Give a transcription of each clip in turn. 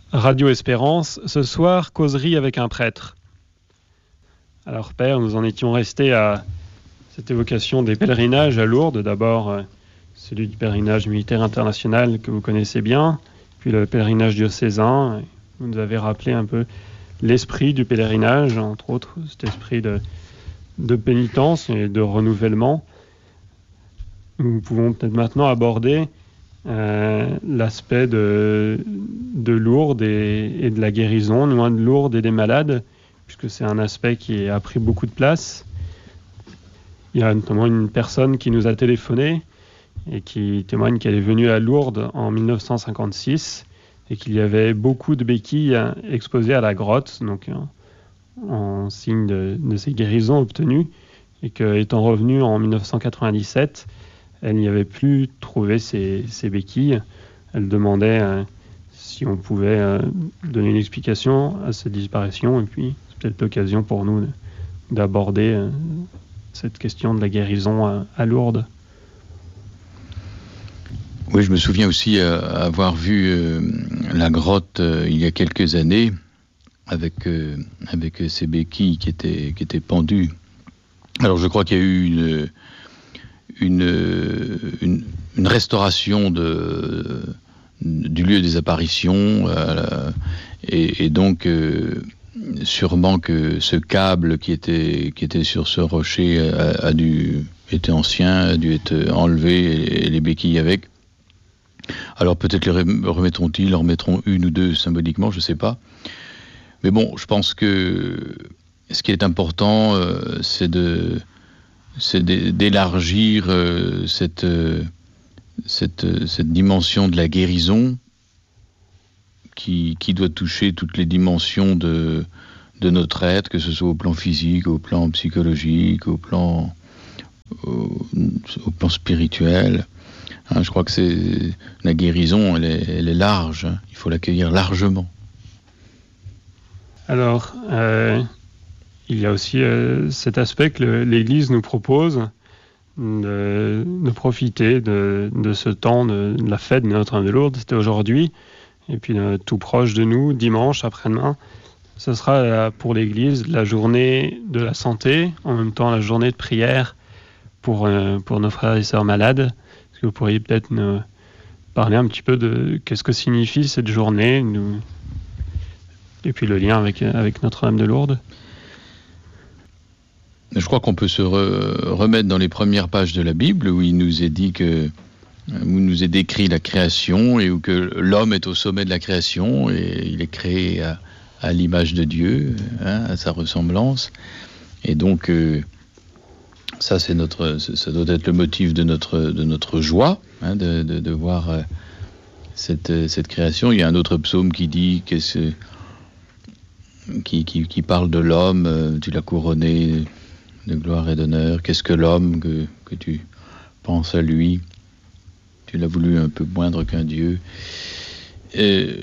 Radio Espérance, ce soir, causerie avec un prêtre. Alors Père, nous en étions restés à cette évocation des pèlerinages à Lourdes. D'abord, celui du pèlerinage militaire international que vous connaissez bien, puis le pèlerinage diocésain. Vous nous avez rappelé un peu l'esprit du pèlerinage, entre autres cet esprit de pénitence et de renouvellement. Nous pouvons peut-être maintenant aborder l'aspect de Lourdes et de la guérison, loin de Lourdes et des malades, puisque c'est un aspect qui a pris beaucoup de place. Il y a notamment une personne qui nous a téléphoné et qui témoigne qu'elle est venue à Lourdes en 1956 et qu'il y avait beaucoup de béquilles exposées à la grotte, donc en signe de ces guérisons obtenues, et qu'étant revenue en 1997, elle n'y avait plus trouvé ces béquilles. Elle demandait si on pouvait donner une explication à cette disparition, et puis c'est peut-être l'occasion pour nous d'aborder cette question de la guérison à Lourdes. Oui, je me souviens aussi avoir vu la grotte il y a quelques années avec ces béquilles qui étaient pendues. Alors je crois qu'il y a eu une restauration du lieu des apparitions et donc sûrement que ce câble qui était sur ce rocher était ancien, a dû être enlevé et les béquilles avec. Alors peut-être les remettront-ils, en remettront une ou deux symboliquement, je ne sais pas. Mais bon, je pense que ce qui est important, c'est d'élargir cette dimension de la guérison qui doit toucher toutes les dimensions de notre être, que ce soit au plan physique, au plan psychologique, au plan spirituel. Je crois que la guérison, elle est large. Il faut l'accueillir largement. Alors, il y a aussi cet aspect que l'Église nous propose de profiter de ce temps de la fête de Notre-Dame de Lourdes. C'était aujourd'hui, et puis tout proche de nous, dimanche après-demain, ce sera pour l'Église la journée de la santé, en même temps la journée de prière pour nos frères et sœurs malades. Est-ce que vous pourriez peut-être nous parler un petit peu de qu'est-ce que signifie cette journée, et puis le lien avec Notre-Dame de Lourdes? Je crois qu'on peut se remettre dans les premières pages de la Bible où il nous est dit où nous est décrit la création et où que l'homme est au sommet de la création et il est créé à l'image de Dieu, à sa ressemblance. Et donc ça doit être le motif de notre joie, de voir cette création. Il y a un autre psaume qui dit qui parle de l'homme, tu l'as couronné de gloire et d'honneur. Qu'est-ce que l'homme que tu penses à lui? Tu l'as voulu un peu moindre qu'un Dieu. Et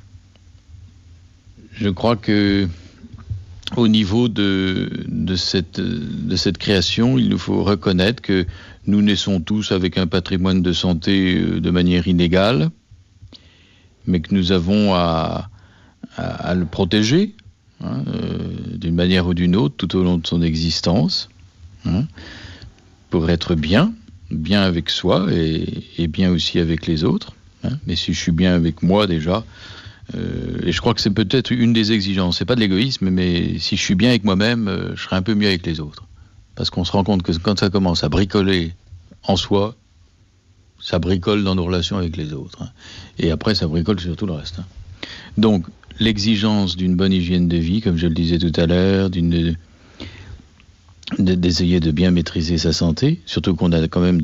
je crois que au niveau de cette création, il nous faut reconnaître que nous naissons tous avec un patrimoine de santé de manière inégale, mais que nous avons à le protéger, d'une manière ou d'une autre, tout au long de son existence, pour être bien avec soi et bien aussi avec les autres. Mais si je suis bien avec moi déjà, et je crois que c'est peut-être une des exigences, c'est pas de l'égoïsme, mais si je suis bien avec moi-même, je serai un peu mieux avec les autres. Parce qu'on se rend compte que quand ça commence à bricoler en soi, ça bricole dans nos relations avec les autres. Et après, ça bricole sur tout le reste. Donc, l'exigence d'une bonne hygiène de vie, comme je le disais tout à l'heure, d'essayer de bien maîtriser sa santé, surtout qu'on a quand même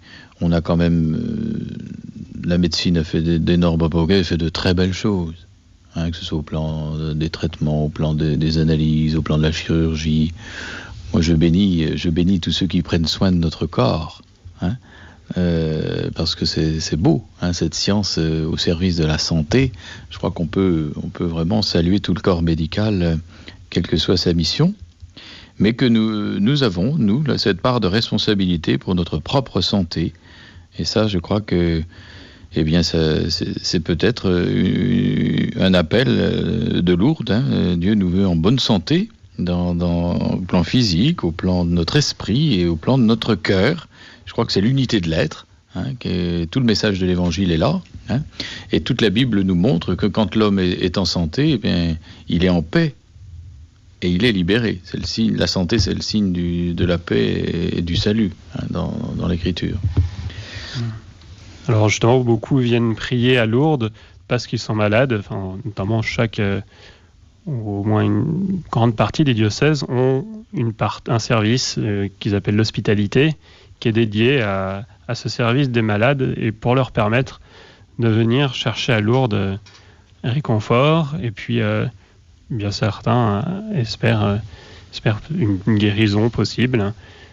la médecine a fait d'énormes progrès, fait de très belles choses, que ce soit au plan des traitements, au plan des analyses, au plan de la chirurgie. Moi, je bénis tous ceux qui prennent soin de notre corps, parce que c'est beau, cette science au service de la santé. Je crois qu'on peut vraiment saluer tout le corps médical, quelle que soit sa mission, mais que nous avons, cette part de responsabilité pour notre propre santé. Et ça, je crois que eh bien, c'est peut-être un appel de Lourdes. Dieu nous veut en bonne santé, au plan physique, au plan de notre esprit et au plan de notre cœur. Je crois que c'est l'unité de l'être. Que tout le message de l'Évangile est là. Et toute la Bible nous montre que quand l'homme est en santé, eh bien, il est en paix et il est libéré. C'est le signe, la santé, c'est le signe de la paix et du salut dans l'Écriture. Alors justement, beaucoup viennent prier à Lourdes parce qu'ils sont malades, notamment au moins une grande partie des diocèses ont un service qu'ils appellent l'hospitalité, qui est dédié à ce service des malades et pour leur permettre de venir chercher à Lourdes réconfort. Et puis, bien certains espèrent une guérison possible,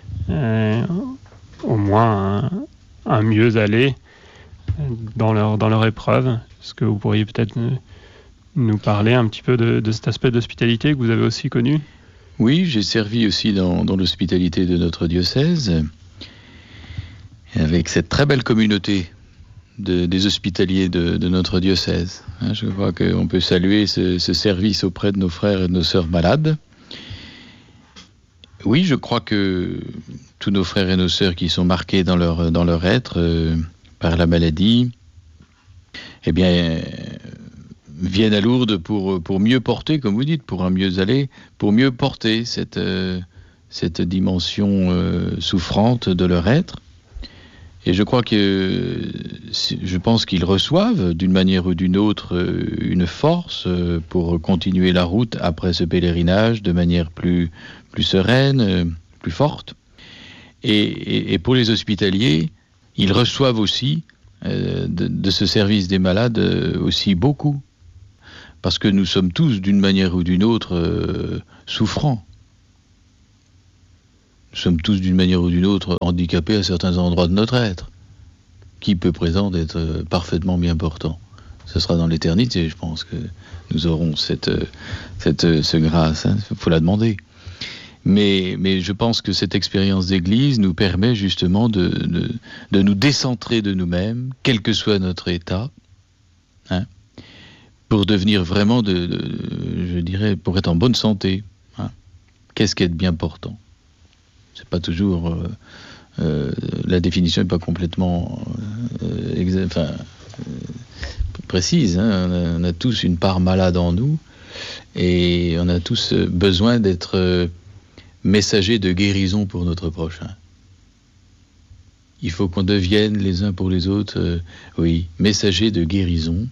au moins un mieux aller dans leur épreuve. Est-ce que vous pourriez peut-être nous parler un petit peu de cet aspect d'hospitalité que vous avez aussi connu ? Oui, j'ai servi aussi dans l'hospitalité de notre diocèse, avec cette très belle communauté des hospitaliers de notre diocèse. Je crois qu'on peut saluer ce service auprès de nos frères et de nos sœurs malades. Oui, je crois que tous nos frères et nos sœurs qui sont marqués dans leur être par la maladie, eh bien, viennent à Lourdes pour mieux porter, comme vous dites, pour un mieux aller, pour mieux porter cette dimension souffrante de leur être. Et je pense qu'ils reçoivent d'une manière ou d'une autre une force pour continuer la route après ce pèlerinage de manière plus sereine, plus forte. Et pour les hospitaliers, ils reçoivent aussi de ce service des malades aussi beaucoup. Parce que nous sommes tous d'une manière ou d'une autre souffrants. Nous sommes tous d'une manière ou d'une autre handicapés à certains endroits de notre être. Qui peut prétendre être parfaitement bien portant ? Ce sera dans l'éternité, je pense que nous aurons cette grâce. Il faut la demander. Mais je pense que cette expérience d'Église nous permet justement de nous décentrer de nous-mêmes, quel que soit notre état, pour devenir vraiment, je dirais, pour être en bonne santé. Qu'est-ce qu'être bien portant ? C'est pas toujours la définition n'est pas complètement précise. On a tous une part malade en nous et on a tous besoin d'être messagers de guérison pour notre prochain. Il faut qu'on devienne les uns pour les autres, messagers de guérison.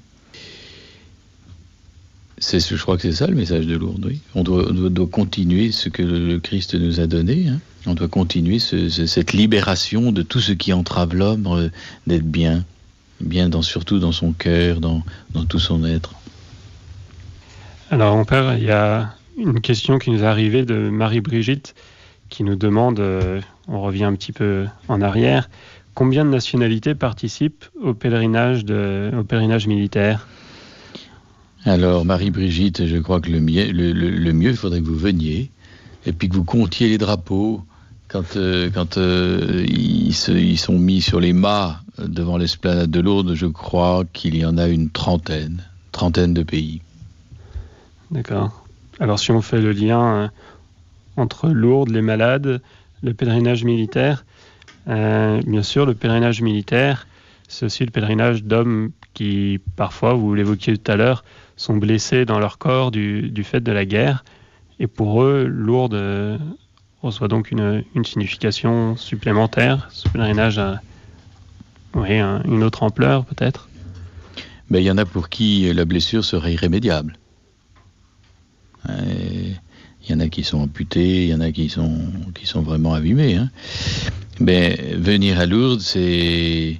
Je crois que c'est ça le message de Lourdes. Oui. On doit continuer ce que le Christ nous a donné. On doit continuer cette libération de tout ce qui entrave l'homme d'être bien surtout dans son cœur, dans tout son être. Alors mon père, il y a une question qui nous est arrivée de Marie-Brigitte qui nous demande, on revient un petit peu en arrière, combien de nationalités participent au pèlerinage militaire ? Alors, Marie-Brigitte, je crois que le mieux, il faudrait que vous veniez et puis que vous comptiez les drapeaux quand ils sont mis sur les mâts devant l'esplanade de Lourdes. Je crois qu'il y en a une trentaine de pays. D'accord. Alors, si on fait le lien entre Lourdes, les malades, le pèlerinage militaire, bien sûr, le pèlerinage militaire, c'est aussi le pèlerinage d'hommes qui, parfois, vous l'évoquiez tout à l'heure, sont blessés dans leur corps du fait de la guerre. Et pour eux, Lourdes reçoit donc une signification supplémentaire. Ce pèlerinage a une autre ampleur, peut-être. Mais il y en a pour qui la blessure serait irrémédiable. Il y en a qui sont amputés, il y en a qui sont vraiment abîmés. Mais venir à Lourdes, c'est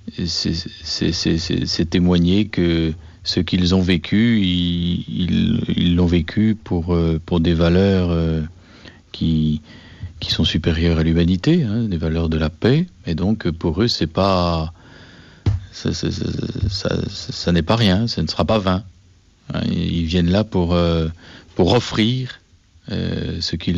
témoigner que ce qu'ils ont vécu, ils l'ont vécu pour des valeurs qui sont supérieures à l'humanité, des valeurs de la paix. Et donc pour eux, c'est pas ça n'est pas rien, ça ne sera pas vain. Ils viennent là pour offrir ce qui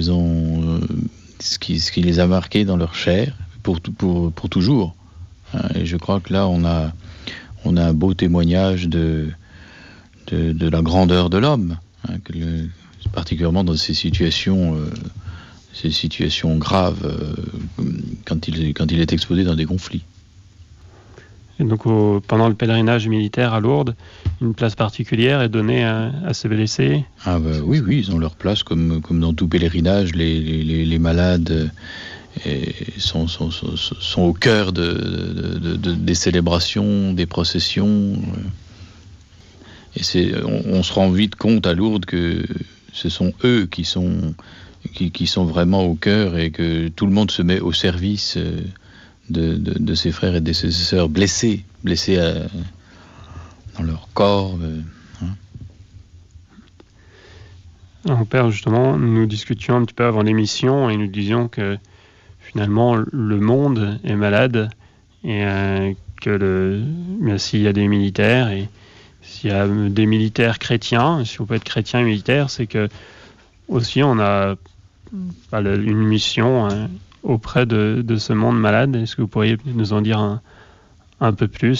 les a marqués dans leur chair pour toujours. Et je crois que là, on on a un beau témoignage de la grandeur de l'homme, hein, particulièrement dans ces situations graves, quand il est exposé dans des conflits. Et donc pendant le pèlerinage militaire à Lourdes, une place particulière est donnée à ces blessés? Ah bah, oui, ils ont leur place comme dans tout pèlerinage. Les malades sont au cœur des célébrations, des processions. Et on se rend vite compte à Lourdes que ce sont eux qui sont vraiment au cœur et que tout le monde se met au service de ses frères et de ses sœurs blessés dans leur corps. Alors, Père, justement, nous discutions un petit peu avant l'émission et nous disions que finalement le monde est malade et mais s'il y a des militaires et s'il y a des militaires chrétiens, si on peut être chrétien et militaire, c'est que aussi on a une mission auprès de ce monde malade. Est-ce que vous pourriez nous en dire un peu plus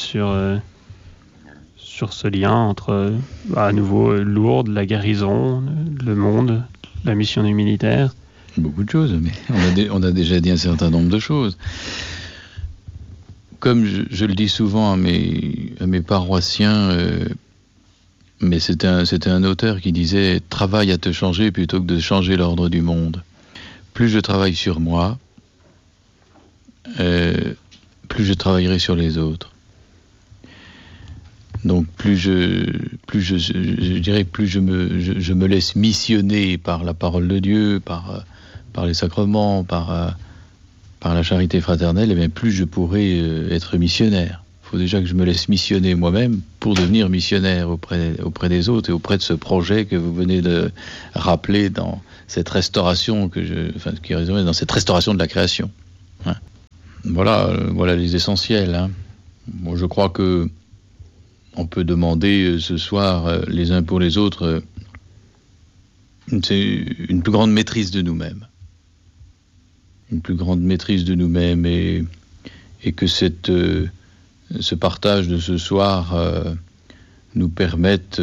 sur ce lien entre, à nouveau, Lourdes, la guérison, le monde, la mission des militaires? Beaucoup de choses, mais on a déjà dit un certain nombre de choses. Comme je le dis souvent à mes paroissiens, mais c'était un auteur qui disait « Travaille à te changer plutôt que de changer l'ordre du monde ». Plus je travaille sur moi, plus je travaillerai sur les autres. Donc plus je me laisse missionner par la parole de Dieu, par les sacrements, par la charité fraternelle, et bien plus je pourrai être missionnaire. Il faut déjà que je me laisse missionner moi-même pour devenir missionnaire auprès des autres et auprès de ce projet que vous venez de rappeler dans cette restauration qui est résumé dans cette restauration de la création. Hein. Voilà les essentiels. Hein. Bon, je crois que on peut demander ce soir les uns pour les autres une plus grande maîtrise de nous-mêmes. Une plus grande maîtrise de nous-mêmes et que ce partage de ce soir nous permette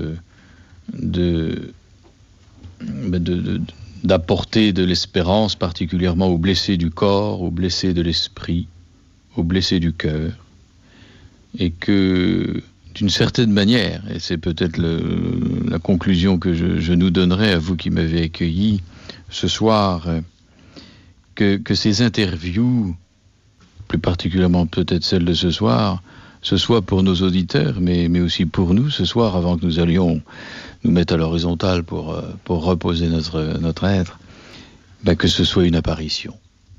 d'apporter de l'espérance, particulièrement aux blessés du corps, aux blessés de l'esprit, aux blessés du cœur, et que d'une certaine manière, et c'est peut-être la conclusion que je nous donnerai à vous qui m'avez accueilli ce soir, que ces interviews, plus particulièrement peut-être celle de ce soir, ce soit pour nos auditeurs, mais aussi pour nous ce soir, avant que nous allions nous mettre à l'horizontale pour reposer notre être, que ce soit une apparition.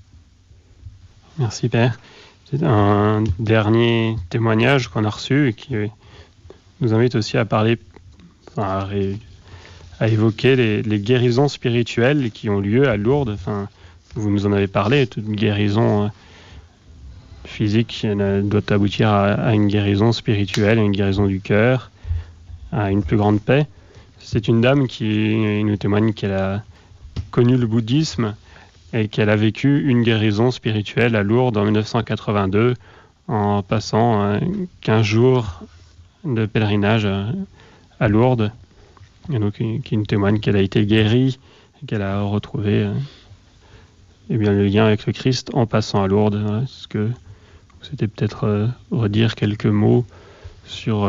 Merci Père. C'est un dernier témoignage qu'on a reçu et qui nous invite aussi à parler, à évoquer les guérisons spirituelles qui ont lieu à Lourdes. Vous nous en avez parlé, toute guérison physique doit aboutir à une guérison spirituelle, à une guérison du cœur, à une plus grande paix. C'est une dame qui nous témoigne qu'elle a connu le bouddhisme et qu'elle a vécu une guérison spirituelle à Lourdes en 1982 en passant 15 jours de pèlerinage à Lourdes. Et donc, qui nous témoigne qu'elle a été guérie et qu'elle a retrouvé le lien avec le Christ en passant à Lourdes. Est-ce que c'était peut-être redire quelques mots sur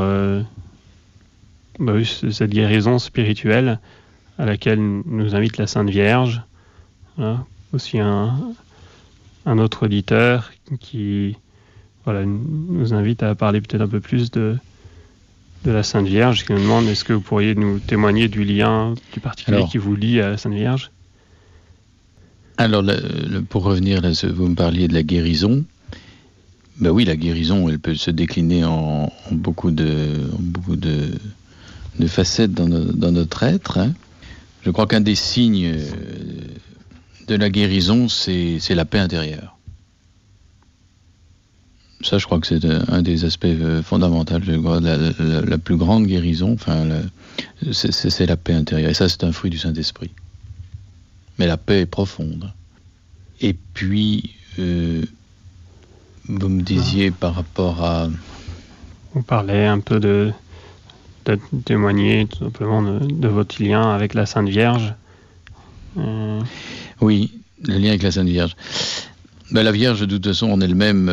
cette guérison spirituelle à laquelle nous invite la Sainte Vierge. Aussi un autre auditeur qui nous invite à parler peut-être un peu plus de la Sainte Vierge, qui nous demande est-ce que vous pourriez nous témoigner du lien du particulier qui vous lie à la Sainte Vierge? Alors, pour revenir, là, vous me parliez de la guérison. Ben oui, la guérison, elle peut se décliner en beaucoup de facettes dans notre être. Hein. Je crois qu'un des signes de la guérison, c'est la paix intérieure. Ça, je crois que c'est un des aspects fondamentaux. Je crois la plus grande guérison, c'est la paix intérieure. Et ça, c'est un fruit du Saint-Esprit. Mais la paix est profonde. Et puis, vous me disiez par rapport à vous parlez un peu de témoigner tout simplement de votre lien avec la Sainte Vierge. Oui, le lien avec la Sainte Vierge. La Vierge, de toute façon, en elle-même,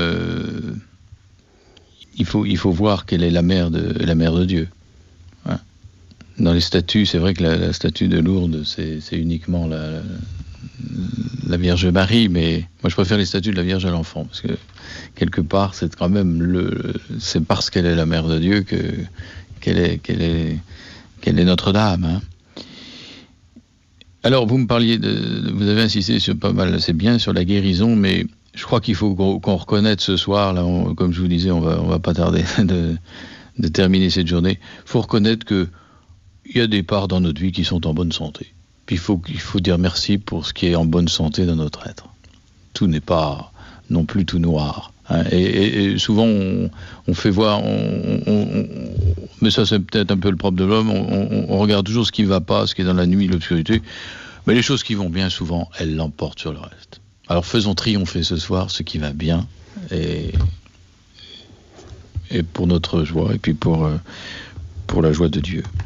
il faut voir qu'elle est la mère de Dieu. Hein. Dans les statues, c'est vrai que la statue de Lourdes, c'est uniquement la Vierge Marie, mais moi je préfère les statues de la Vierge à l'enfant, parce que quelque part, c'est quand même c'est parce qu'elle est la mère de Dieu qu'elle est Notre-Dame. Hein. Alors, vous vous avez insisté sur pas mal, c'est bien, sur la guérison, mais je crois qu'il faut qu'on reconnaisse ce soir, là, comme je vous disais, on va pas tarder de terminer cette journée. Il faut reconnaître que il y a des parts dans notre vie qui sont en bonne santé. Puis il faut dire merci pour ce qui est en bonne santé dans notre être. Tout n'est pas non plus tout noir. Hein. Et souvent, on fait voir, mais ça c'est peut-être un peu le propre de l'homme, on regarde toujours ce qui ne va pas, ce qui est dans la nuit, l'obscurité, mais les choses qui vont bien, souvent, elles l'emportent sur le reste. Alors faisons triompher ce soir ce qui va bien, et pour notre joie, et puis pour la joie de Dieu.